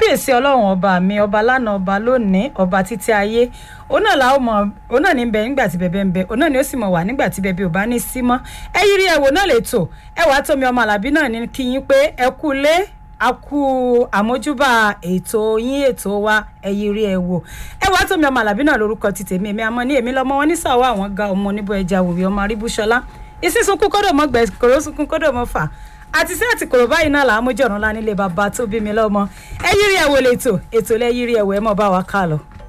kábíyèsí ọlọ́run ọba mi ọba lánàá ọba lónìí ọba títí ayé ọ̀nà làwọn mọ̀ ọ̀nà ní bẹ nígbà tí bẹ̀bẹ̀ ń bẹ ọ̀nà ni ó sì mọ̀ wà nígbà tí bẹ̀bẹ̀ ò bá ní sí mọ́ ẹ yiri ẹ̀wò náà lè tò ẹ wàá tómi ọmọ àlàbí náà ní kí yín pé ẹ kú lé a kú àmójúbà ètò yín ètò wa ẹ yiri ẹ̀wò ẹ wàá tómi ọmọ àlàbí náà lórúkọ ti tèmi èmi àmọ́ ní èmi lọ́mọ wọn ní sàwọ́ àwọn ga ọmọ oníbọ̀ ẹja wòwì ọmọ aríbúṣọlá ìsísunkún kọ́dọ̀ mọ́ gbẹ̀ kòró sunkún kọ́dọ̀ mọ́ fà àti sí àti kòrò báyìí náà làá mójú ọ̀run lá nílé bàbá tó bí mi lọ́mọ ẹ yiri ẹ̀wò lè tò ètò lẹ́ yiri ẹ̀wò ẹ mọ̀ bá wa ká lọ.